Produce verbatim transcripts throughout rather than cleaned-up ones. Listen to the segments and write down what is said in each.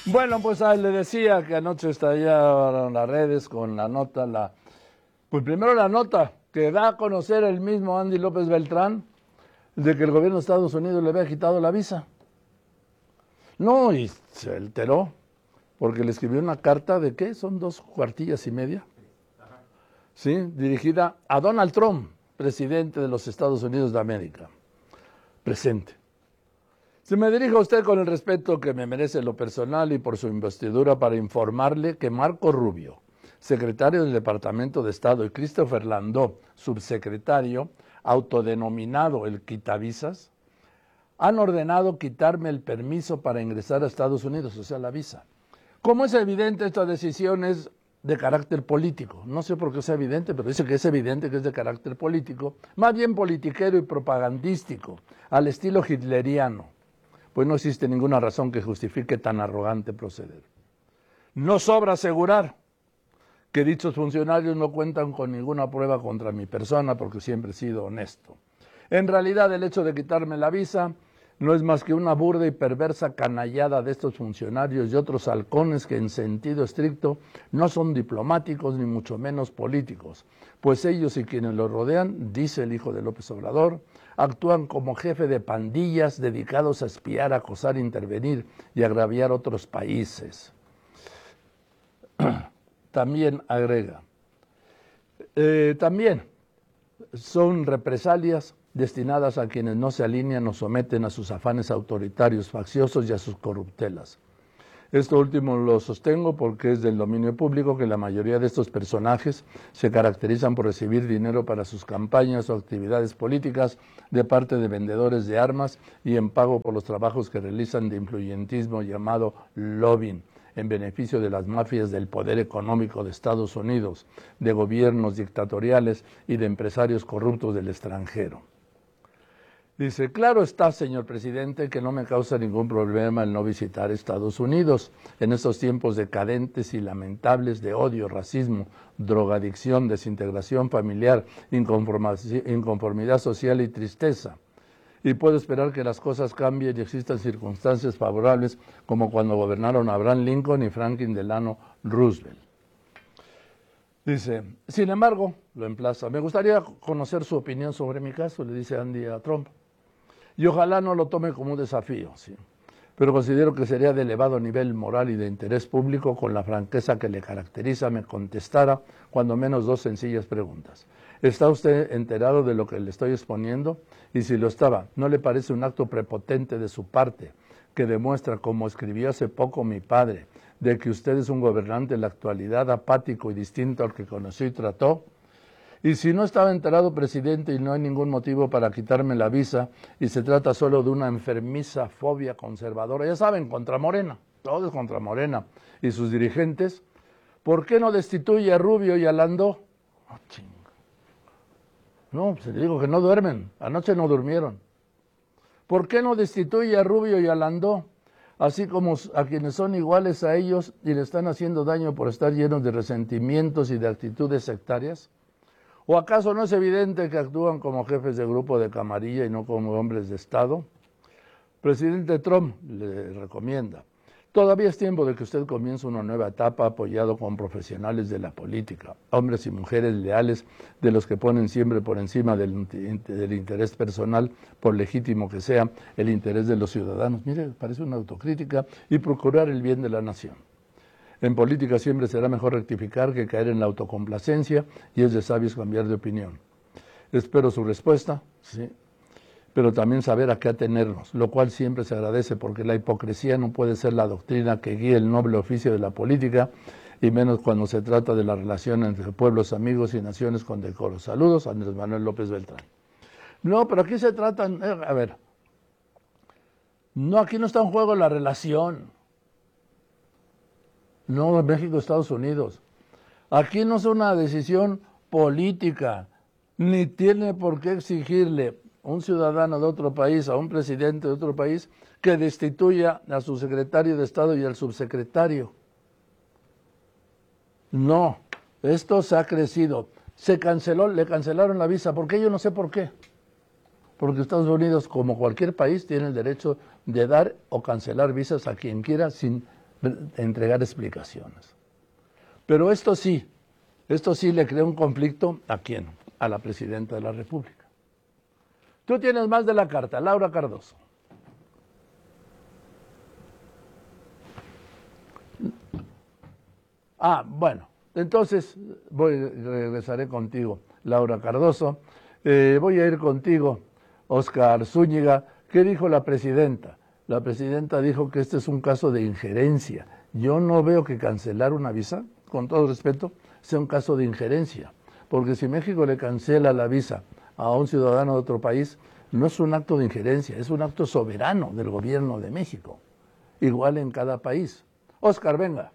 Bueno, pues ahí le decía que anoche estallaron las redes con la nota, la pues primero la nota que da a conocer el mismo Andy López Beltrán de que el gobierno de Estados Unidos le había quitado la visa. No, y se alteró, porque le escribió una carta de ¿qué? Son dos cuartillas y media. Sí, dirigida a Donald Trump, presidente de los Estados Unidos de América. Presente. Se me dirijo a usted con el respeto que me merece en lo personal y por su investidura para informarle que Marco Rubio, secretario del Departamento de Estado, y Christopher Landó, subsecretario, autodenominado el quitavisas, han ordenado quitarme el permiso para ingresar a Estados Unidos, o sea, la visa. Como es evidente, esta decisión es de carácter político. No sé por qué sea evidente, pero dice que es evidente que es de carácter político, más bien politiquero y propagandístico, al estilo hitleriano. Pues no existe ninguna razón que justifique tan arrogante proceder. No sobra asegurar que dichos funcionarios no cuentan con ninguna prueba contra mi persona porque siempre he sido honesto. En realidad, el hecho de quitarme la visa no es más que una burda y perversa canallada de estos funcionarios y otros halcones que en sentido estricto no son diplomáticos ni mucho menos políticos, pues ellos y quienes los rodean, dice el hijo de López Obrador, actúan como jefe de pandillas dedicados a espiar, acosar, intervenir y agraviar otros países. También agrega, eh, también son represalias destinadas a quienes no se alinean o someten a sus afanes autoritarios, facciosos y a sus corruptelas. Esto último lo sostengo porque es del dominio público que la mayoría de estos personajes se caracterizan por recibir dinero para sus campañas o actividades políticas de parte de vendedores de armas y en pago por los trabajos que realizan de influyentismo llamado lobbying, en beneficio de las mafias del poder económico de Estados Unidos, de gobiernos dictatoriales y de empresarios corruptos del extranjero. Dice, claro está, señor presidente, que no me causa ningún problema el no visitar Estados Unidos en estos tiempos decadentes y lamentables de odio, racismo, drogadicción, desintegración familiar, inconformidad social y tristeza. Y puedo esperar que las cosas cambien y existan circunstancias favorables como cuando gobernaron Abraham Lincoln y Franklin Delano Roosevelt. Dice, sin embargo, lo emplaza, me gustaría conocer su opinión sobre mi caso, le dice Andy a Trump. Y ojalá no lo tome como un desafío, sí. Pero considero que sería de elevado nivel moral y de interés público, con la franqueza que le caracteriza, me contestara cuando menos dos sencillas preguntas. ¿Está usted enterado de lo que le estoy exponiendo? Y si lo estaba, ¿no le parece un acto prepotente de su parte que demuestra, como escribió hace poco mi padre, de que usted es un gobernante en la actualidad apático y distinto al que conoció y trató? Y si no estaba enterado, presidente, y no hay ningún motivo para quitarme la visa, y se trata solo de una enfermiza fobia conservadora, ya saben, contra Morena, todo es contra Morena y sus dirigentes, ¿por qué no destituye a Rubio y a Landó? Oh, chinga. No, pues le digo que no duermen, anoche no durmieron. ¿Por qué no destituye a Rubio y a Landó, así como a quienes son iguales a ellos y le están haciendo daño por estar llenos de resentimientos y de actitudes sectarias? ¿O acaso no es evidente que actúan como jefes de grupo de camarilla y no como hombres de Estado? Presidente Trump le recomienda, todavía es tiempo de que usted comience una nueva etapa apoyado con profesionales de la política, hombres y mujeres leales de los que ponen siempre por encima del, del interés personal, por legítimo que sea, el interés de los ciudadanos. Mire, parece una autocrítica, y procurar el bien de la nación. En política siempre será mejor rectificar que caer en la autocomplacencia y es de sabios cambiar de opinión. Espero su respuesta, sí, pero también saber a qué atenernos, lo cual siempre se agradece porque la hipocresía no puede ser la doctrina que guíe el noble oficio de la política y menos cuando se trata de la relación entre pueblos, amigos y naciones con decoro. Saludos, Andrés Manuel López Beltrán. No, pero aquí se trata, a ver, no, aquí no está en juego la relación. No, México, Estados Unidos. Aquí no es una decisión política, ni tiene por qué exigirle un ciudadano de otro país a un presidente de otro país que destituya a su secretario de Estado y al subsecretario. No, esto se ha crecido. Se canceló, le cancelaron la visa. ¿Por qué? Yo no sé por qué. Porque Estados Unidos, como cualquier país, tiene el derecho de dar o cancelar visas a quien quiera sin entregar explicaciones. Pero esto sí, esto sí le crea un conflicto, ¿a quién? A la presidenta de la República. Tú tienes más de la carta, Laura Cardoso. Ah, bueno, entonces voy, regresaré contigo, Laura Cardoso. Eh, voy a ir contigo, Óscar Zúñiga. ¿Qué dijo la presidenta? La presidenta dijo que este es un caso de injerencia. Yo no veo que cancelar una visa, con todo respeto, sea un caso de injerencia. Porque si México le cancela la visa a un ciudadano de otro país, no es un acto de injerencia, es un acto soberano del gobierno de México. Igual en cada país. Óscar, venga.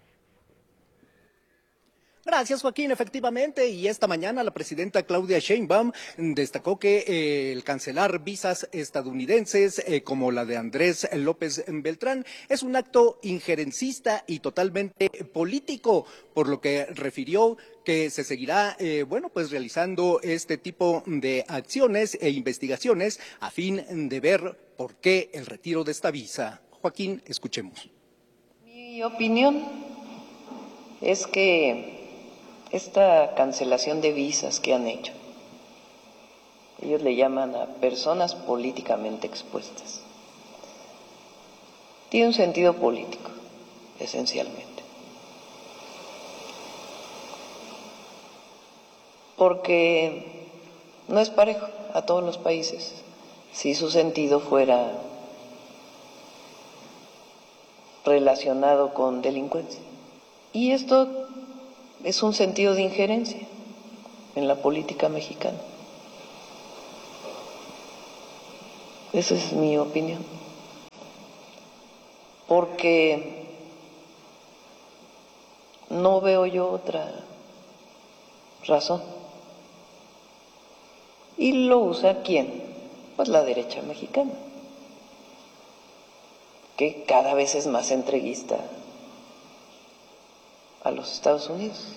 Gracias, Joaquín. Efectivamente, y esta mañana la presidenta Claudia Sheinbaum destacó que eh, el cancelar visas estadounidenses eh, como la de Andrés López Beltrán es un acto injerencista y totalmente político, por lo que refirió que se seguirá, eh, bueno, pues realizando este tipo de acciones e investigaciones a fin de ver por qué el retiro de esta visa. Joaquín, escuchemos. Mi opinión es que esta cancelación de visas que han hecho, ellos le llaman a personas políticamente expuestas, tiene un sentido político, esencialmente. Porque no es parejo a todos los países si su sentido fuera relacionado con delincuencia. Y esto es un sentido de injerencia en la política mexicana. Esa es mi opinión. Porque no veo yo otra razón. ¿Y lo usa quién? Pues la derecha mexicana, que cada vez es más entreguista a los Estados Unidos.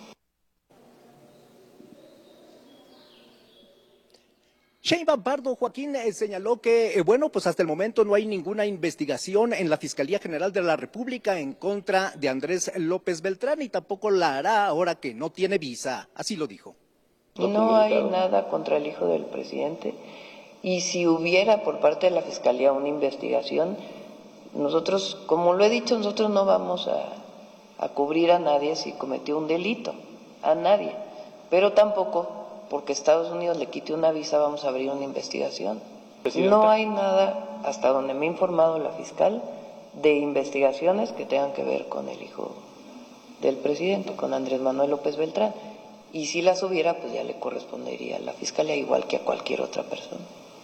Sheinbaum Pardo, Joaquín, eh, señaló que, eh, bueno, pues hasta el momento no hay ninguna investigación en la Fiscalía General de la República en contra de Andrés López Beltrán y tampoco la hará ahora que no tiene visa. Así lo dijo. Y no hay nada contra el hijo del presidente. Y si hubiera por parte de la Fiscalía una investigación, nosotros, como lo he dicho, nosotros no vamos a a cubrir a nadie si cometió un delito, a nadie, pero tampoco porque Estados Unidos le quite una visa vamos a abrir una investigación. Presidente. No hay nada, hasta donde me ha informado la fiscal, de investigaciones que tengan que ver con el hijo del presidente, con Andrés Manuel López Beltrán, y si las hubiera, pues ya le correspondería a la fiscalía igual que a cualquier otra persona.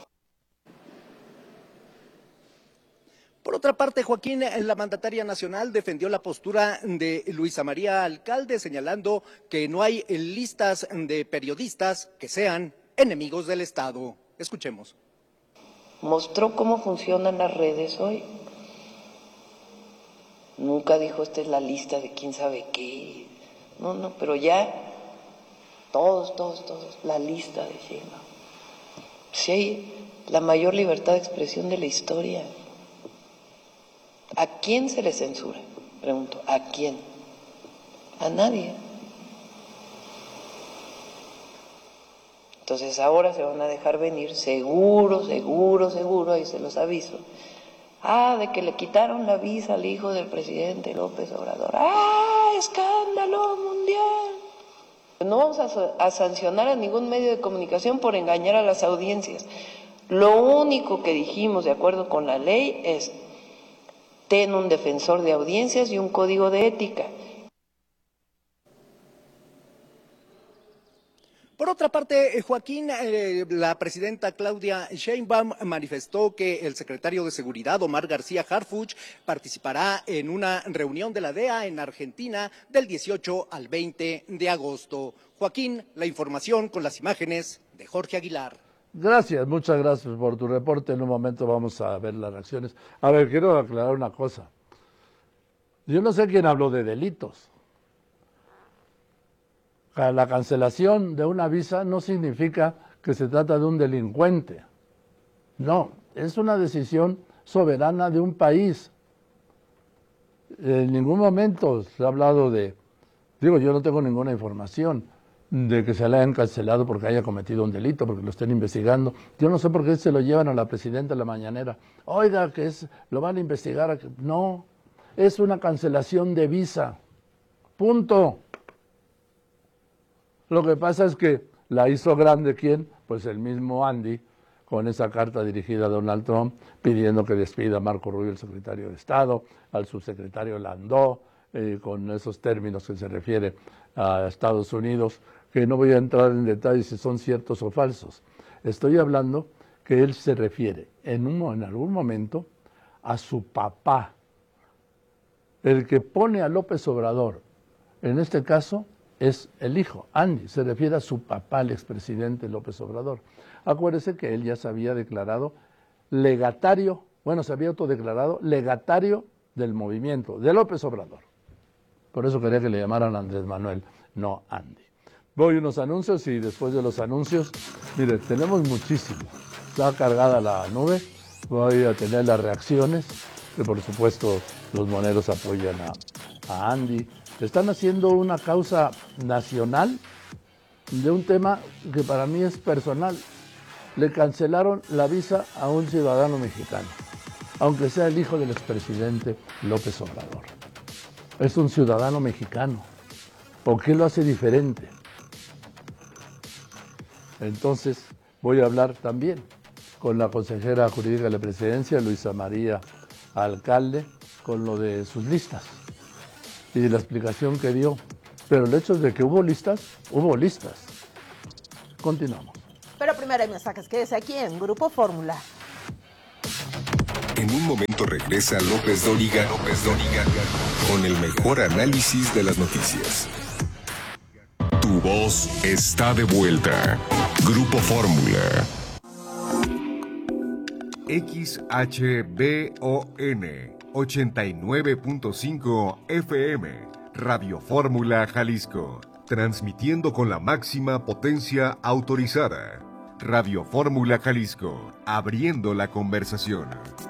Por otra parte, Joaquín, la mandataria nacional defendió la postura de Luisa María Alcalde, señalando que no hay listas de periodistas que sean enemigos del Estado. Escuchemos. Mostró cómo funcionan las redes hoy. Nunca dijo, esta es la lista de quién sabe qué. No, no, pero ya todos, todos, todos, la lista de Sheinbaum. Si hay la mayor libertad de expresión de la historia. ¿A quién se le censura? Pregunto, ¿a quién? A nadie. Entonces ahora se van a dejar venir, seguro, seguro, seguro, ahí se los aviso. Ah, de que le quitaron la visa al hijo del presidente López Obrador. ¡Ah, escándalo mundial! No vamos a, a sancionar a ningún medio de comunicación por engañar a las audiencias. Lo único que dijimos, de acuerdo con la ley, es ten un defensor de audiencias y un código de ética. Por otra parte, Joaquín, eh, la presidenta Claudia Sheinbaum manifestó que el secretario de Seguridad, Omar García Harfuch, participará en una reunión de la D E A en Argentina del dieciocho al veinte de agosto. Joaquín, la información con las imágenes de Jorge Aguilar. Gracias, muchas gracias por tu reporte. En un momento vamos a ver las reacciones. A ver, quiero aclarar una cosa. Yo no sé quién habló de delitos. La cancelación de una visa no significa que se trata de un delincuente. No, es una decisión soberana de un país. en ningún momento se ha hablado de, digo, yo no tengo ninguna información de que se le hayan cancelado porque haya cometido un delito, porque lo estén investigando. Yo no sé por qué se lo llevan a la presidenta de la mañanera. Oiga, que es, lo van a investigar. No, es una cancelación de visa. Punto. Lo que pasa es que la hizo grande, ¿quién? Pues el mismo Andy, con esa carta dirigida a Donald Trump, pidiendo que despida a Marco Rubio, el secretario de Estado, al subsecretario Landó, eh, con esos términos que se refiere a Estados Unidos, que no voy a entrar en detalles si son ciertos o falsos. Estoy hablando que él se refiere en, un, en algún momento a su papá. El que pone a López Obrador, en este caso, es el hijo, Andy, se refiere a su papá, el expresidente López Obrador. Acuérdese que él ya se había declarado legatario, bueno, se había autodeclarado legatario del movimiento, de López Obrador. Por eso quería que le llamaran Andrés Manuel, no Andy. Voy a unos anuncios y después de los anuncios, mire, tenemos muchísimo. Está cargada la nube, voy a tener las reacciones, que por supuesto los moneros apoyan a, a Andy. Están haciendo una causa nacional de un tema que para mí es personal. Le cancelaron la visa a un ciudadano mexicano, aunque sea el hijo del expresidente López Obrador. Es un ciudadano mexicano. ¿Por qué lo hace diferente? Entonces voy a hablar también con la consejera jurídica de la presidencia, Luisa María Alcalde, con lo de sus listas y de la explicación que dio. Pero el hecho de que hubo listas, hubo listas. Continuamos. Pero primero hay mensajes. Quédese aquí en Grupo Fórmula. En un momento regresa López Dóriga, López Dóriga, con el mejor análisis de las noticias. Tu voz está de vuelta. Grupo Fórmula. X H B O N ochenta y nueve punto cinco F M, Radio Fórmula Jalisco, transmitiendo con la máxima potencia autorizada. Radio Fórmula Jalisco, abriendo la conversación.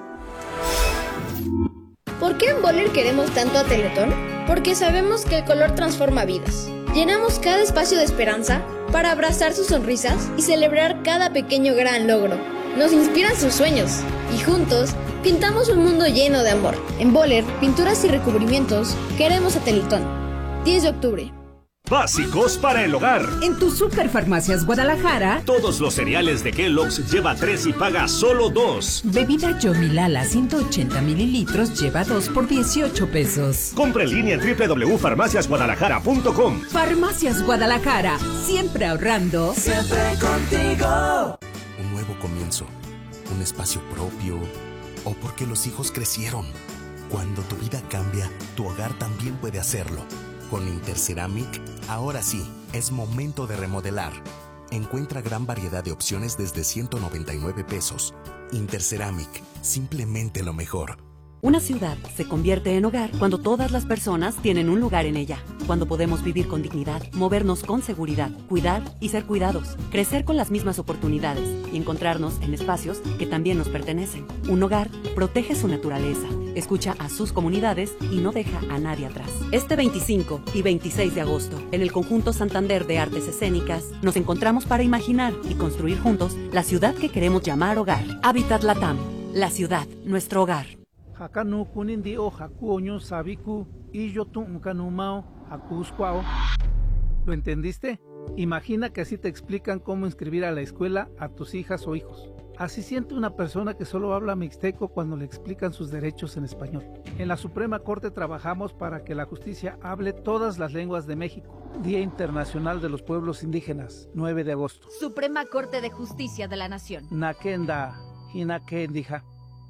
¿Por qué en Boller queremos tanto a Teletón? Porque sabemos que el color transforma vidas. Llenamos cada espacio de esperanza para abrazar sus sonrisas y celebrar cada pequeño gran logro. Nos inspiran sus sueños y juntos pintamos un mundo lleno de amor. En Boller, pinturas y recubrimientos, queremos a Teletón. diez de octubre. Básicos para el hogar. En tu Superfarmacias Guadalajara, todos los cereales de Kellogg's lleva tres y paga solo dos. Bebida Yomilala ciento ochenta mililitros lleva dos por dieciocho pesos. Compra en línea en doble u doble u doble u punto farmacias guadalajara punto com. Farmacias Guadalajara, siempre ahorrando. Siempre contigo. Un nuevo comienzo, un espacio propio, o porque los hijos crecieron. Cuando tu vida cambia, tu hogar también puede hacerlo. Con Interceramic, ahora sí, es momento de remodelar. Encuentra gran variedad de opciones desde ciento noventa y nueve pesos. Interceramic, simplemente lo mejor. Una ciudad se convierte en hogar cuando todas las personas tienen un lugar en ella. Cuando podemos vivir con dignidad, movernos con seguridad, cuidar y ser cuidados, crecer con las mismas oportunidades y encontrarnos en espacios que también nos pertenecen. Un hogar protege su naturaleza, escucha a sus comunidades y no deja a nadie atrás. Este veinticinco y veintiséis de agosto, en el Conjunto Santander de Artes Escénicas, nos encontramos para imaginar y construir juntos la ciudad que queremos llamar hogar. Hábitat Latam, la ciudad, nuestro hogar. Hakanu kunindi o hakuoño sabiku y yo tu kanumao hakusquao. ¿Lo entendiste? Imagina que así te explican cómo inscribir a la escuela a tus hijas o hijos. Así siente una persona que solo habla mixteco cuando le explican sus derechos en español. En la Suprema Corte trabajamos para que la justicia hable todas las lenguas de México. Día Internacional de los Pueblos Indígenas, nueve de agosto. Suprema Corte de Justicia de la Nación. Nakenda, hinakendija.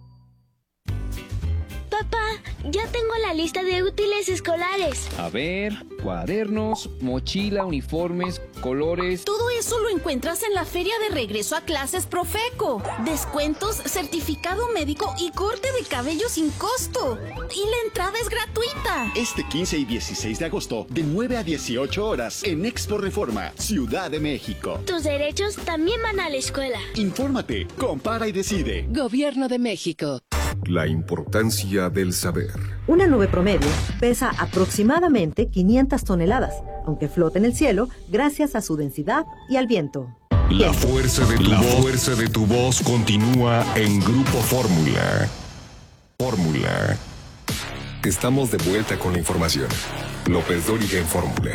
Papá, ya tengo la lista de útiles escolares. A ver, cuadernos, mochila, uniformes, colores... Todo eso lo encuentras en la Feria de Regreso a Clases Profeco. Descuentos, certificado médico y corte de cabello sin costo. Y la entrada es gratuita. Este quince y dieciséis de agosto, de nueve a dieciocho horas, en Expo Reforma, Ciudad de México. Tus derechos también van a la escuela. Infórmate, compara y decide. Gobierno de México. La importancia del saber. Una nube promedio pesa aproximadamente quinientas toneladas, aunque flota en el cielo gracias a su densidad y al viento. La fuerza de tu, La voz, fuerza de tu voz continúa en Grupo Fórmula. Fórmula. Estamos de vuelta con la información. López Dóriga en Fórmula.